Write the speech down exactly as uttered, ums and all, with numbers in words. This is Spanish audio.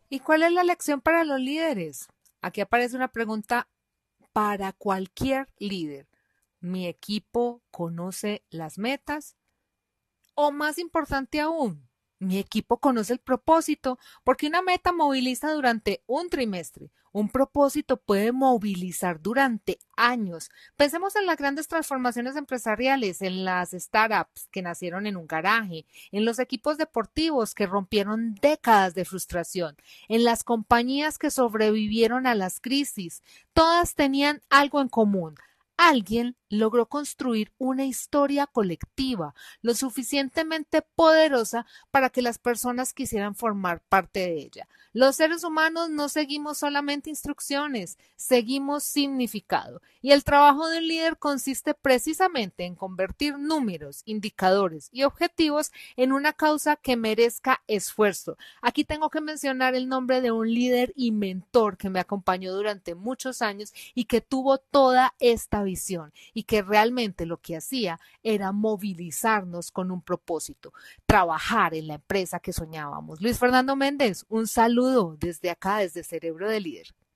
¿Y cuál es la lección para los líderes? Aquí aparece una pregunta para cualquier líder. ¿Mi equipo conoce las metas? O más importante aún, mi equipo conoce el propósito, porque una meta moviliza durante un trimestre. Un propósito puede movilizar durante años. Pensemos en las grandes transformaciones empresariales, en las startups que nacieron en un garaje, en los equipos deportivos que rompieron décadas de frustración, en las compañías que sobrevivieron a las crisis. Todas tenían algo en común. Alguien logró construir una historia colectiva lo suficientemente poderosa para que las personas quisieran formar parte de ella. Los seres humanos no seguimos solamente instrucciones, seguimos significado. Y el trabajo de un líder consiste precisamente en convertir números, indicadores y objetivos en una causa que merezca esfuerzo. Aquí tengo que mencionar el nombre de un líder y mentor que me acompañó durante muchos años y que tuvo toda esta visión y que realmente lo que hacía era movilizarnos con un propósito, trabajar en la empresa que soñábamos. Luis Fernando Méndez, un saludo desde acá, desde Cerebro de Líder.